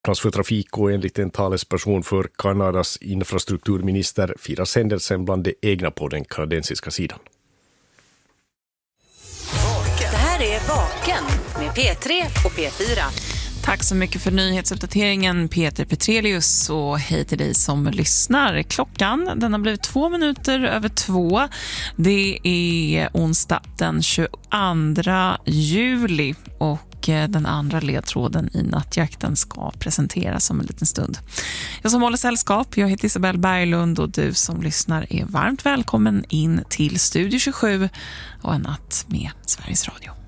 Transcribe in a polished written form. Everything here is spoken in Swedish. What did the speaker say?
för trafik och enligt en talesperson för Kanadas infrastrukturminister firas händelsen bland de egna på den kanadensiska sidan. Det här är Vaken med P3 och P4. Tack så mycket för nyhetsuppdateringen, Peter Petrelius, och hej till dig som lyssnar. Klockan, den har blivit 2 minuter över 2. Det är onsdag den 22 juli och den andra ledtråden i nattjakten ska presenteras om en liten stund. Jag som håller sällskap, jag heter Isabel Berglund och du som lyssnar är varmt välkommen in till Studio 27 och en natt med Sveriges Radio.